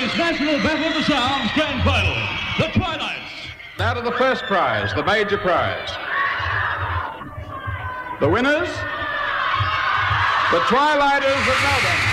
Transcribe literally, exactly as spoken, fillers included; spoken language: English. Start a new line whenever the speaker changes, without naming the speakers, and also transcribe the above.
Today's National Battle of the Sounds Grand Final, the Twilights.
Now to the first prize, the major prize. The winners, the Twilighters of Melbourne.